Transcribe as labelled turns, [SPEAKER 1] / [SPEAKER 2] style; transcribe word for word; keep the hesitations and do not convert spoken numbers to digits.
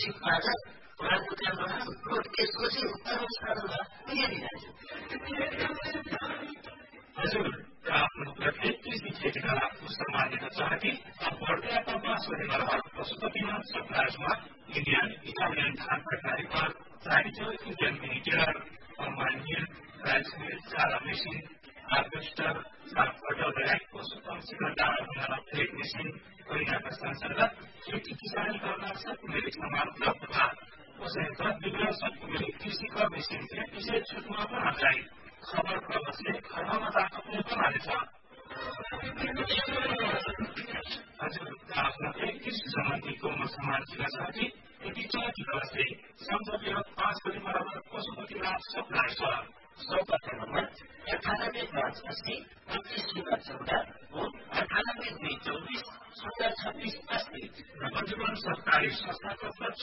[SPEAKER 1] सिटबाट पराजुका vote त्यसको चाहिँ उत्तर स्थानमा यहाँनिर
[SPEAKER 2] हजुर प्रत्येक कृषि खेतीका सम्मानित चाहती बढ्दै बाँस हुने पशुपतिनाथ सप्लायर्समा इन्डियन इटालियन धान प्रकारी पर चाहिन्छ Indian मिनिटेयर combine mill rice mill चारा मेसिन हार्भेस्टर साग फर्टाइजर पशुपक्षीका दाना बनाउन प्लेट मेसिन परिणामका अन्तर्गत खेती किसानी गर्न सबैले समान उपलब्ध था उसैका विभिन्न सबैले कृषि कर मेसिन से विशेष छुटमा पनि जाए खबर प्रबसले खबरमा राख्ने बनाएको छ हजुर आफ्नो कृषि सम्बन्धीको समाजिक साथी यति चौकी वर्षे सम्झौता पाँच गरी बराबर पशुपतिनाथ सप्लाई छ
[SPEAKER 1] सम्पर्क नम्बर अठानब्बे पाँच अस्सी पच्चिस शून्य चौध हो अठानब्बे दुई चौबिस शून्य छब्बिस अस्सी
[SPEAKER 2] र पञ्जीकरण सरकारी संस्थाको